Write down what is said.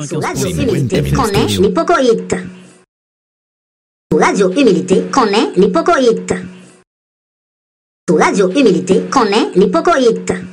Sous Radio Humilité, connaît l'hypocoïte. Sous Radio Humilité, connaît l'hypocoïte. Sous Radio Humilité, connaît l'hypocoïte.